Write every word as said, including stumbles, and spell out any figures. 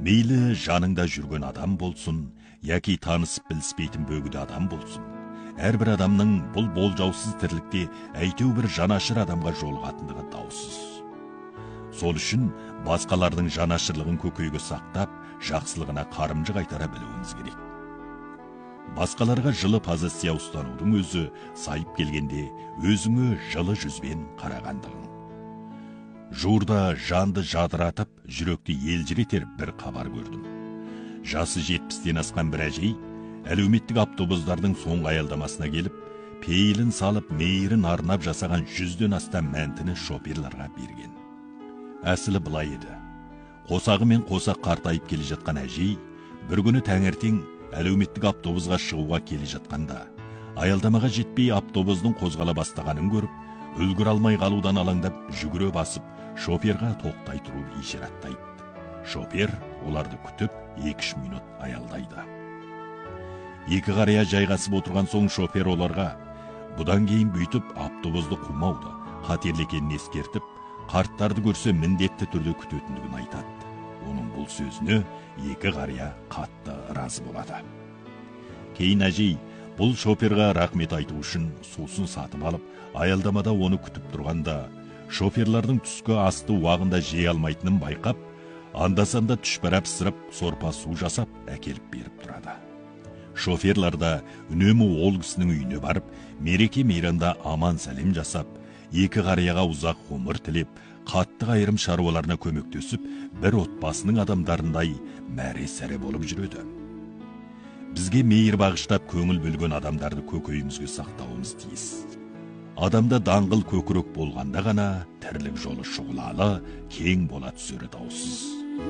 Мейлі жаныңда жүрген адам болсын, яки танысып біліспейтін бөгіді адам болсын. Әрбір адамның бұл болжаусыз тірлікте әйтеу бір жанашыр адамға жолығатындығы даусыз. Сол үшін басқалардың жанашырлығын көкейге сақтап, жақсылығына қарымжы қайтара білуіміз керек. Басқаларға жылы позиция ұстанудың өзі сайып келгенде өзіңе жылы жүзбен қарағандығың. Жуырда жанды жадыратып, жүректі елжіретер бір хабар көрдім. Жасы жетпістен асқан бір әжей әлеуметтік автобустардың соңғы аялдамасына келіп, пейілін салып, мейірін арнап жасаған жүзден астам мәнтіні шоферларға берген. Әсілі былай еді. Қосағы мен қосақ қартайып келе жатқан әжей бір күні таңертең әлеуметтік автобусға шығуға келе жатқанда, аялдамаға жетпей автобустың қозғала бастағанын көріп, үлгіре алмай қалудан алаңдап жүгіре басып, шоферға тоқтай тұруды ишараттайды. Шофер оларды күтіп екі-үш минут аялдайды. Екі қария жайғасып отырған соң шофер оларға бұдан кейін бүйтіп автобусты қумауды, қатерлі екенін ескертіп, қарттарды көрсе міндетті түрде күтетіндігін айтады. Оның бұл сөзіне екі қария қатты разы болады. Кейін әжей бұл шоферға рахмет айту үшін сусын сатып алып, аялдамада оны күтіп тұрғанда, шоферлардың түскі асты уағында жей алмайтынын байқап, анда-санда түшпәрәп сырып, сорпа су жасап, әкеліп беріп тұрады. Шоферлар да үнемі ол кісінің үйіне барып, мереке мейранда аман сәлем жасап, екі қарияға ұзақ ғұмыр тілеп, қатты қайырым шаруаларына көмектесіп, бір отбасының адамдарындай мәре-сәре болып жүреді. Бізге мейір бағыштап көңіл бөлген адамдарды көкейімізге сақтауымыз тиіс. Адамда даңғыл көкірек болғанда ғана тірлік жолы шұғылалы, кең бола түсері даусыз.